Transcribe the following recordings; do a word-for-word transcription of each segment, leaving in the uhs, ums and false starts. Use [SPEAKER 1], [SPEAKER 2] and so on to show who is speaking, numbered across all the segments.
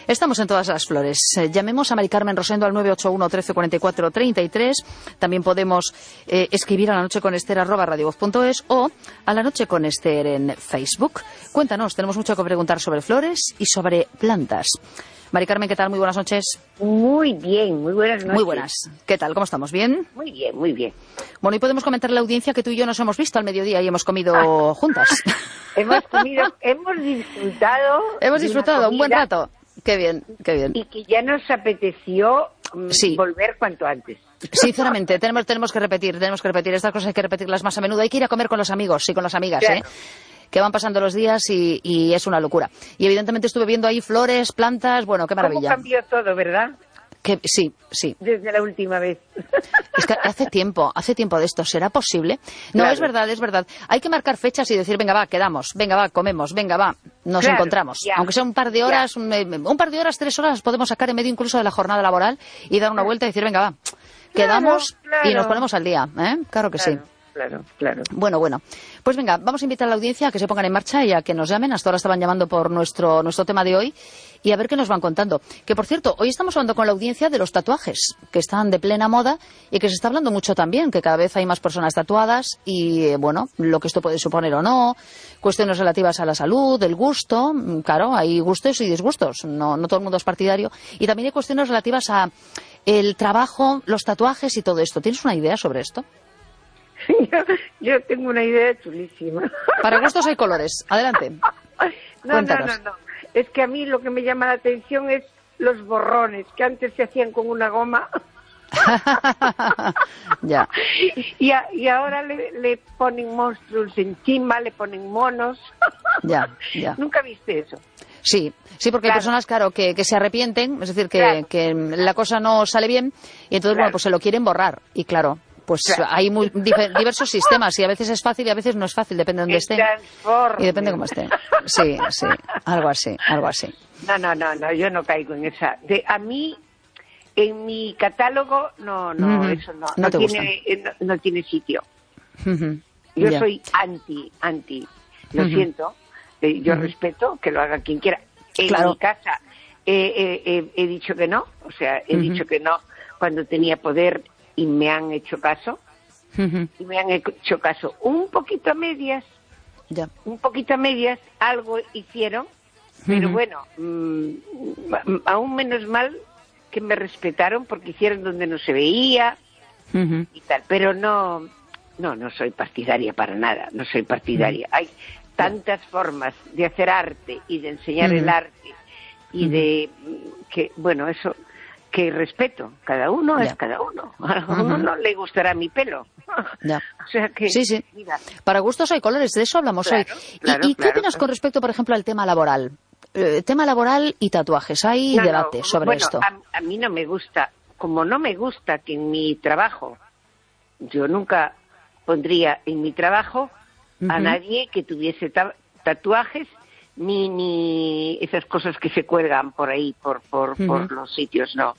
[SPEAKER 1] Estamos en todas las flores. Eh, llamemos a Mari Carmen Rosendo al nueve ocho uno, trece, cuarenta y cuatro, treinta y tres. También podemos eh, escribir a la noche con Ester arroba radiovoz punto es o a la noche con Ester en Facebook. Cuéntanos, tenemos mucho que preguntar sobre flores y sobre plantas. Mari Carmen, ¿qué tal? Muy buenas noches.
[SPEAKER 2] Muy bien, muy buenas noches.
[SPEAKER 1] Muy buenas. ¿Qué tal? ¿Cómo estamos? ¿Bien?
[SPEAKER 2] Muy bien, muy bien.
[SPEAKER 1] Bueno, y podemos comentarle a la audiencia que tú y yo nos hemos visto al mediodía y hemos comido ah. juntas.
[SPEAKER 2] Hemos comido, hemos disfrutado.
[SPEAKER 1] Hemos disfrutado un buen rato. Qué bien, qué bien.
[SPEAKER 2] Y que ya nos apeteció
[SPEAKER 1] sí.
[SPEAKER 2] volver cuanto antes.
[SPEAKER 1] Sinceramente, tenemos, tenemos que repetir, tenemos que repetir. Estas cosas hay que repetirlas más a menudo. Hay que ir a comer con los amigos y con las amigas, claro. ¿eh? Que van pasando los días y, y es una locura. Y evidentemente estuve viendo ahí flores, plantas, bueno, qué maravilla.
[SPEAKER 2] ¿Cómo cambió todo, verdad?
[SPEAKER 1] Que, sí, sí.
[SPEAKER 2] Desde la última vez.
[SPEAKER 1] Es que hace tiempo, hace tiempo de esto. ¿Será posible? No, claro. es verdad, es verdad. Hay que marcar fechas y decir, venga, va, quedamos, venga, va, comemos, venga, va, nos claro, encontramos. Ya. Aunque sea un par de horas, un, un par de horas, tres horas, podemos sacar en medio incluso de la jornada laboral y dar una vuelta y decir, venga, va, quedamos claro, claro. y nos ponemos al día. ¿eh? Claro que
[SPEAKER 2] claro.
[SPEAKER 1] sí.
[SPEAKER 2] Claro, claro.
[SPEAKER 1] Bueno, bueno. Pues venga, vamos a invitar a la audiencia a que se pongan en marcha y a que nos llamen. Hasta ahora estaban llamando por nuestro, nuestro tema de hoy y a ver qué nos van contando. Que, por cierto, hoy estamos hablando con la audiencia de los tatuajes, que están de plena moda y que se está hablando mucho también, que cada vez hay más personas tatuadas y, bueno, lo que esto puede suponer o no, cuestiones relativas a la salud, el gusto. Claro, hay gustos y disgustos, no, no todo el mundo es partidario. Y también hay cuestiones relativas a el trabajo, los tatuajes y todo esto. ¿Tienes una idea sobre esto?
[SPEAKER 2] Yo, yo tengo una idea chulísima.
[SPEAKER 1] Para gustos hay colores. Adelante.
[SPEAKER 2] No,
[SPEAKER 1] Cuéntanos.
[SPEAKER 2] no, no, no. Es que a mí lo que me llama la atención es los borrones, que antes se hacían con una goma.
[SPEAKER 1] Ya.
[SPEAKER 2] Y, a, y ahora le, le ponen monstruos encima, le ponen monos.
[SPEAKER 1] Ya, ya.
[SPEAKER 2] ¿Nunca viste eso?
[SPEAKER 1] Sí, sí, porque claro. hay personas, claro, que, que se arrepienten, es decir, que, claro. que la cosa no sale bien y entonces, claro. bueno, pues se lo quieren borrar. Y claro, pues claro. hay muy, diversos sistemas y a veces es fácil y a veces no es fácil, depende de dónde esté y depende de cómo esté. Sí, sí, algo así, algo así.
[SPEAKER 2] No, no, no, no, yo no caigo en esa. De, a mí, en mi catálogo, no, no, uh-huh. eso no,
[SPEAKER 1] no,
[SPEAKER 2] no,
[SPEAKER 1] te
[SPEAKER 2] tiene, no, no tiene sitio.
[SPEAKER 1] Uh-huh.
[SPEAKER 2] Yo
[SPEAKER 1] yeah.
[SPEAKER 2] soy anti, anti, lo uh-huh. siento, eh, yo uh-huh. respeto que lo haga quien quiera. En
[SPEAKER 1] claro.
[SPEAKER 2] mi casa eh, eh, eh, he dicho que no, o sea, he uh-huh. dicho que no cuando tenía poder y me han hecho caso, uh-huh. y me han hecho caso un poquito a medias,
[SPEAKER 1] yeah.
[SPEAKER 2] un poquito a medias, algo hicieron, pero uh-huh. bueno, mmm, aún menos mal que me respetaron porque hicieron donde no se veía uh-huh. y tal, pero no, no, no soy partidaria para nada, no soy partidaria. Uh-huh. Hay tantas formas de hacer arte y de enseñar uh-huh. el arte y uh-huh. de que, bueno, eso... que respeto, cada uno ya. es cada uno. A uno uh-huh. no le gustará mi pelo.
[SPEAKER 1] Ya.
[SPEAKER 2] O sea que,
[SPEAKER 1] sí, sí.
[SPEAKER 2] Mira.
[SPEAKER 1] Para gustos hay colores, de eso hablamos
[SPEAKER 2] claro,
[SPEAKER 1] hoy.
[SPEAKER 2] Claro,
[SPEAKER 1] ¿Y, y
[SPEAKER 2] claro,
[SPEAKER 1] qué opinas
[SPEAKER 2] claro.
[SPEAKER 1] con respecto, por ejemplo, al tema laboral? Eh, tema laboral y tatuajes. Hay
[SPEAKER 2] no,
[SPEAKER 1] debate
[SPEAKER 2] no,
[SPEAKER 1] sobre
[SPEAKER 2] bueno,
[SPEAKER 1] esto.
[SPEAKER 2] A, a mí no me gusta, como no me gusta que en mi trabajo, yo nunca pondría en mi trabajo uh-huh. a nadie que tuviese ta- tatuajes ni, ni esas cosas que se cuelgan por ahí, por, por, uh-huh. por los sitios, no.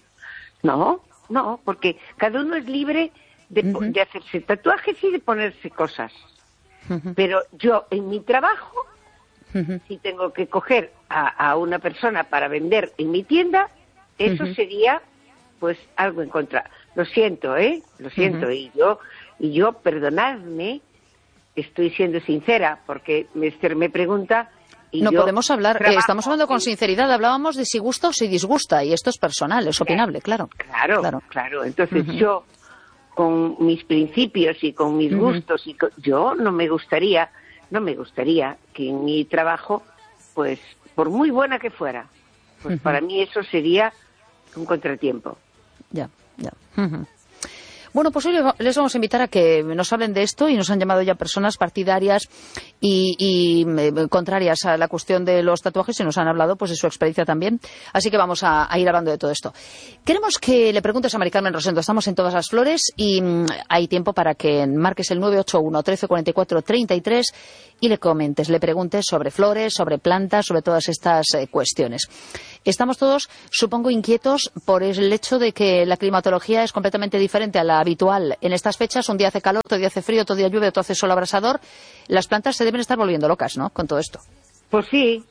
[SPEAKER 2] No, no, porque cada uno es libre de, uh-huh. de hacerse tatuajes y de ponerse cosas. Uh-huh. Pero yo, en mi trabajo, uh-huh. si tengo que coger a, a una persona para vender en mi tienda, eso uh-huh. sería, pues, algo en contra. Lo siento, ¿eh? Lo siento. Uh-huh. Y yo, y yo, perdonadme, estoy siendo sincera, porque Esther me pregunta... Y
[SPEAKER 1] no podemos hablar,
[SPEAKER 2] trabajo,
[SPEAKER 1] eh, estamos hablando con sinceridad, hablábamos de si gusta o si disgusta, y esto es personal, es opinable, claro.
[SPEAKER 2] Claro, claro. claro. Entonces uh-huh. yo, con mis principios y con mis uh-huh. gustos, y con, yo no me gustaría, no me gustaría que en mi trabajo, pues, por muy buena que fuera, pues uh-huh. para mí eso sería un contratiempo.
[SPEAKER 1] Ya, ya. Uh-huh. Bueno, pues hoy les vamos a invitar a que nos hablen de esto y nos han llamado ya personas partidarias y, y eh, contrarias a la cuestión de los tatuajes y nos han hablado pues de su experiencia también. Así que vamos a, a ir hablando de todo esto. Queremos que le preguntes a Mari Carmen Rosendo. Estamos en Todas las Flores y mm, hay tiempo para que marques el nueve ocho uno, trece, cuarenta y cuatro, treinta y tres y le comentes, le preguntes sobre flores, sobre plantas, sobre todas estas eh, cuestiones. Estamos todos, supongo, inquietos por el hecho de que la climatología es completamente diferente a la habitual en estas fechas. Un día hace calor, otro día hace frío, otro día llueve, otro hace sol abrasador. Las plantas se deben estar volviendo locas, ¿no?, con todo esto.
[SPEAKER 2] Pues sí,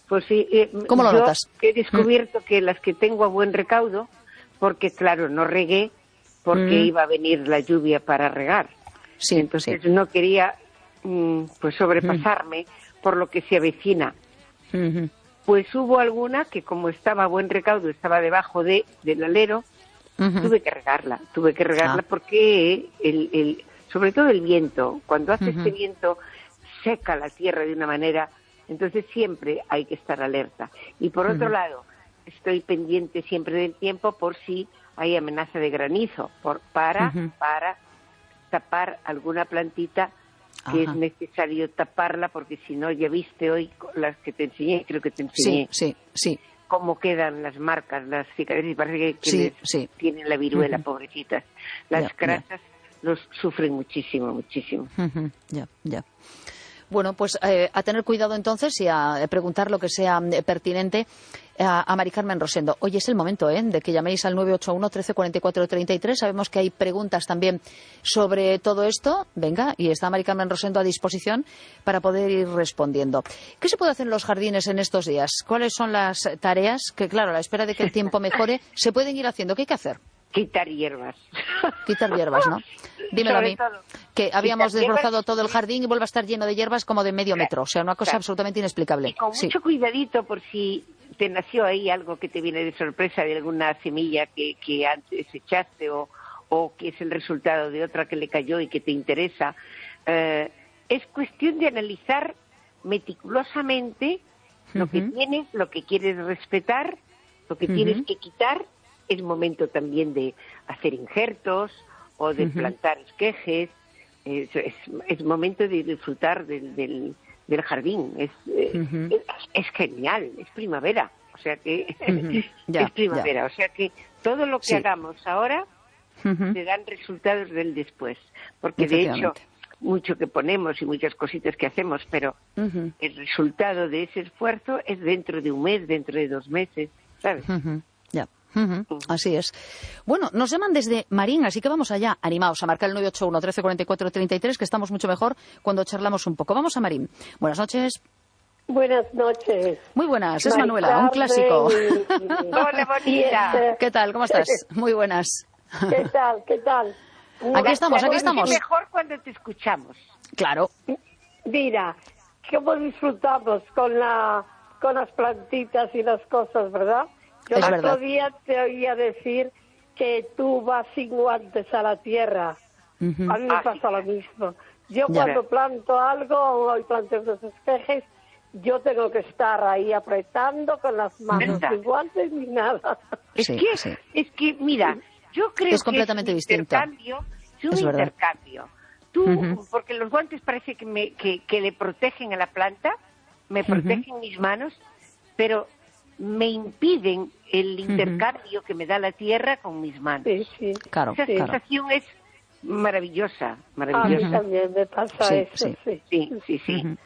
[SPEAKER 2] Pues sí, eh,
[SPEAKER 1] ¿Cómo lo
[SPEAKER 2] yo
[SPEAKER 1] notas?
[SPEAKER 2] he descubierto que las que tengo a buen recaudo, porque claro, no regué porque
[SPEAKER 1] Mm.
[SPEAKER 2] iba a venir la lluvia para regar.
[SPEAKER 1] Sí,
[SPEAKER 2] Entonces
[SPEAKER 1] sí.
[SPEAKER 2] no quería mm, pues sobrepasarme mm. por lo que se avecina.
[SPEAKER 1] Mm-hmm.
[SPEAKER 2] Pues hubo alguna que como estaba a buen recaudo, estaba debajo de, del alero, uh-huh. tuve que regarla, tuve que regarla ah. porque el, el, sobre todo el viento, cuando hace uh-huh. este viento seca la tierra de una manera, entonces siempre hay que estar alerta. Y por otro uh-huh. lado, estoy pendiente siempre del tiempo por si hay amenaza de granizo, por, para, uh-huh. para tapar alguna plantita que Ajá. es necesario taparla, porque si no, ya viste hoy las que te enseñé, creo que te enseñé,
[SPEAKER 1] sí, sí, sí.
[SPEAKER 2] cómo quedan las marcas, las cicatrices, parece que, que
[SPEAKER 1] sí,
[SPEAKER 2] les
[SPEAKER 1] sí.
[SPEAKER 2] tienen la viruela, uh-huh. pobrecitas. Las
[SPEAKER 1] ya,
[SPEAKER 2] grasas
[SPEAKER 1] ya.
[SPEAKER 2] los sufren muchísimo, muchísimo.
[SPEAKER 1] Uh-huh. Ya, ya. Bueno, pues eh, a tener cuidado entonces y a preguntar lo que sea eh, pertinente a, a Mari Carmen Rosendo. Hoy es el momento ¿eh? de que llaméis al nueve ocho uno, trece cuarenta y cuatro, treinta y tres. Sabemos que hay preguntas también sobre todo esto. Venga, y está Mari Carmen Rosendo a disposición para poder ir respondiendo. ¿Qué se puede hacer en los jardines en estos días? ¿Cuáles son las tareas que, claro, a la espera de que el tiempo mejore, se pueden ir haciendo? ¿Qué hay que hacer?
[SPEAKER 2] Quitar hierbas.
[SPEAKER 1] Quitar hierbas, ¿no? Dímelo
[SPEAKER 2] Sobre
[SPEAKER 1] a mí.
[SPEAKER 2] Todo.
[SPEAKER 1] Que habíamos
[SPEAKER 2] Quitar
[SPEAKER 1] desbrozado
[SPEAKER 2] hierbas,
[SPEAKER 1] todo el jardín y vuelve a estar lleno de hierbas como de medio metro. O sea, una cosa
[SPEAKER 2] claro.
[SPEAKER 1] absolutamente inexplicable.
[SPEAKER 2] Y con
[SPEAKER 1] sí.
[SPEAKER 2] mucho cuidadito por si te nació ahí algo que te viene de sorpresa de alguna semilla que, que antes echaste o, o que es el resultado de otra que le cayó y que te interesa. Eh, es cuestión de analizar meticulosamente uh-huh. lo que tienes, lo que quieres respetar, lo que uh-huh. tienes que quitar. Es momento también de hacer injertos o de uh-huh. plantar esquejes. Es, es, es momento de disfrutar del, del, del jardín. Es, uh-huh. es, es genial, es primavera. O sea que uh-huh. ya, es primavera. Ya. O sea que todo lo que sí. hagamos ahora uh-huh. te dan resultados del después. Porque de hecho, mucho que ponemos y muchas cositas que hacemos, pero uh-huh. el resultado de ese esfuerzo es dentro de un mes, dentro de dos meses, ¿sabes?
[SPEAKER 1] Uh-huh. Ya. Uh-huh. Uh-huh. Así es. Bueno, nos llaman desde Marín, así que vamos allá, animaos a marcar el nueve ocho uno, trece cuarenta y cuatro, treinta y tres, que estamos mucho mejor cuando charlamos un poco. Vamos a Marín. Buenas noches.
[SPEAKER 3] Buenas noches.
[SPEAKER 1] Muy buenas, es Manuela, un clásico.
[SPEAKER 2] Hola, bonita.
[SPEAKER 1] ¿Qué tal? ¿Cómo estás? Muy buenas.
[SPEAKER 3] ¿Qué tal? ¿Qué tal?
[SPEAKER 1] Aquí estamos, aquí estamos.
[SPEAKER 2] Es mejor cuando te escuchamos.
[SPEAKER 1] Claro.
[SPEAKER 3] Mira, cómo disfrutamos con la con las plantitas y las cosas, ¿verdad? Yo el otro día te oía decir que tú vas sin guantes a la tierra. Uh-huh. A mí me ah, pasa sí. lo mismo. Yo ya cuando ve. planto algo, o planto unos esquejes, yo tengo que estar ahí apretando con las manos, sin guantes ni nada.
[SPEAKER 2] Es,
[SPEAKER 1] sí,
[SPEAKER 2] que,
[SPEAKER 1] sí.
[SPEAKER 2] es que, mira, yo creo
[SPEAKER 1] es completamente
[SPEAKER 2] que es un
[SPEAKER 1] distinto.
[SPEAKER 2] intercambio. Es un
[SPEAKER 1] es
[SPEAKER 2] intercambio. Tú,
[SPEAKER 1] uh-huh.
[SPEAKER 2] porque los guantes parece que, me, que, que le protegen a la planta, me protegen uh-huh. mis manos, pero me impiden el intercambio uh-huh. que me da la tierra con mis manos.
[SPEAKER 3] Sí, sí.
[SPEAKER 1] Claro,
[SPEAKER 2] Esa
[SPEAKER 1] claro.
[SPEAKER 2] sensación es maravillosa, maravillosa.
[SPEAKER 3] A mí también me pasa
[SPEAKER 1] sí,
[SPEAKER 3] eso,
[SPEAKER 1] sí.
[SPEAKER 3] sí.
[SPEAKER 2] Sí, sí, sí.
[SPEAKER 3] Uh-huh.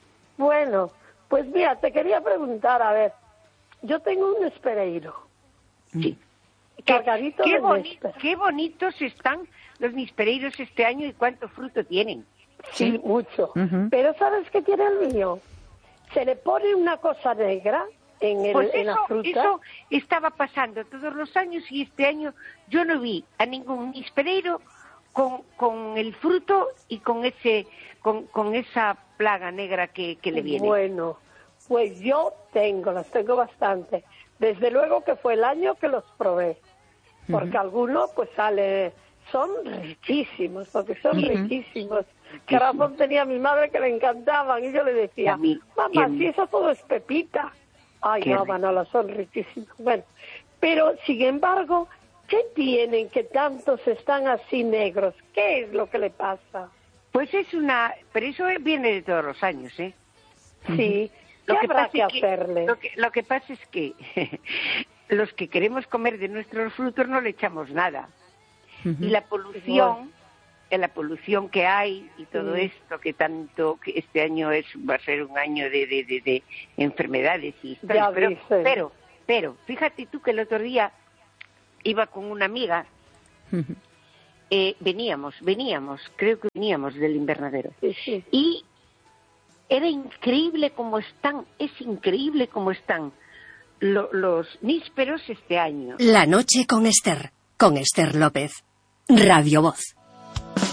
[SPEAKER 3] Bueno, pues mira, te quería preguntar, a ver, yo tengo un espereiro.
[SPEAKER 2] Sí.
[SPEAKER 3] Cargadito
[SPEAKER 2] qué, qué,
[SPEAKER 3] de
[SPEAKER 2] boni- qué bonitos están los nispereiros este año y cuánto fruto tienen.
[SPEAKER 3] Sí, sí. mucho.
[SPEAKER 1] Uh-huh.
[SPEAKER 3] Pero ¿sabes qué tiene el mío? Se le pone una cosa negra en, el,
[SPEAKER 2] pues eso,
[SPEAKER 3] en la fruta.
[SPEAKER 2] Eso estaba pasando todos los años y este año yo no vi a ningún nispereiro con, con el fruto y con ese con, con esa plaga negra que, que le viene.
[SPEAKER 3] Bueno, pues yo tengo, las tengo bastante. Desde luego que fue el año que los probé, porque uh-huh. algunos pues sale, son riquísimos, porque son uh-huh. riquísimos. Que Ramón tenía a mi madre que le encantaban y yo le decía, mí, mamá, si eso todo es pepita. Ay, no, Manolo, son riquísimos. Bueno, pero sin embargo, ¿qué tienen que tantos están así negros? ¿Qué es lo que le pasa?
[SPEAKER 2] Pues es una, pero eso viene de todos los años, ¿eh?
[SPEAKER 3] Sí.
[SPEAKER 2] Lo que
[SPEAKER 3] habrá
[SPEAKER 2] pasa
[SPEAKER 3] que
[SPEAKER 2] es que,
[SPEAKER 3] hacerle?
[SPEAKER 2] Lo que, lo que pasa es que los que queremos comer de nuestros frutos no le echamos nada. Uh-huh. Y la polución, bueno. la polución que hay y todo uh-huh. esto que tanto, que este año es va a ser un año de, de, de, de enfermedades y historias. Pero, pero, pero, fíjate tú que el otro día iba con una amiga, uh-huh. eh, veníamos, veníamos, creo que veníamos del invernadero.
[SPEAKER 3] Sí, sí.
[SPEAKER 2] Y era increíble cómo están, es increíble cómo están lo, los nísperos este año.
[SPEAKER 4] La noche con Ester, con Ester López. Radio Voz.